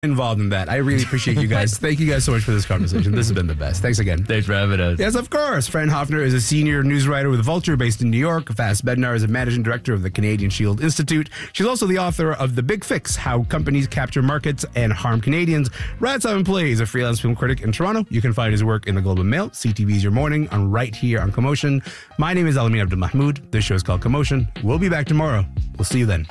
involved in that. I really appreciate you guys. Thank you guys so much for this conversation. This has been the best. Thanks again. Thanks for having us. Yes, of course. Fran Hoffner is a senior news writer with Vulture based in New York. Faz Bednar is a managing director of the Canadian Shield Institute. She's also the author of The Big Fix, How Companies Capture Markets and Harm Canadians. Brad Simon Play is a freelance film critic in Toronto. You can find his work in the Globe and Mail, CTV's Your Morning, and right here on Commotion. My name is Alamin Abdul Mahmoud. This show is called Commotion. We'll be back tomorrow. We'll see you then.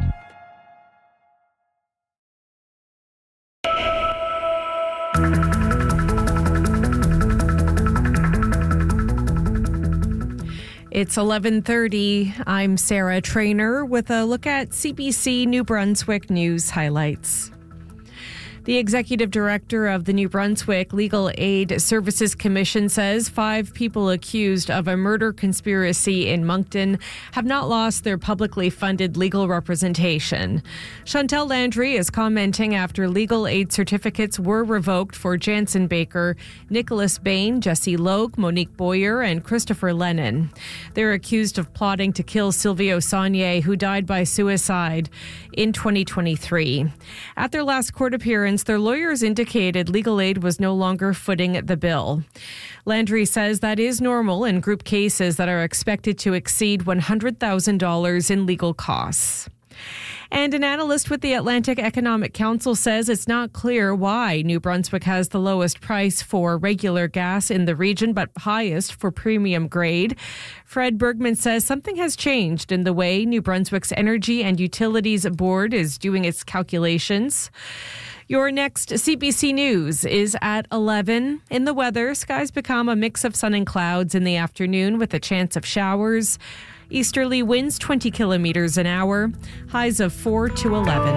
It's 11:30. I'm Sarah Trainer with a look at CBC New Brunswick news highlights. The executive director of the New Brunswick Legal Aid Services Commission says 5 people accused of a murder conspiracy in Moncton have not lost their publicly funded legal representation. Chantel Landry is commenting after legal aid certificates were revoked for Jansen Baker, Nicholas Bain, Jesse Logue, Monique Boyer, and Christopher Lennon. They're accused of plotting to kill Silvio Saunier, who died by suicide in 2023. At their last court appearance, their lawyers indicated legal aid was no longer footing the bill. Landry says that is normal in group cases that are expected to exceed $100,000 in legal costs. And an analyst with the Atlantic Economic Council says it's not clear why New Brunswick has the lowest price for regular gas in the region, but highest for premium grade. Fred Bergman says something has changed in the way New Brunswick's Energy and Utilities Board is doing its calculations. Your next CBC News is at 11. In the weather, skies become a mix of sun and clouds in the afternoon with a chance of showers. Easterly winds 20 kilometers an hour, highs of 4 to 11.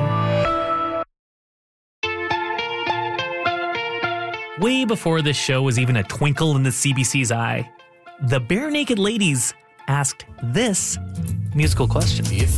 Way before this show was even a twinkle in the CBC's eye, the Bare Naked Ladies asked this musical question. If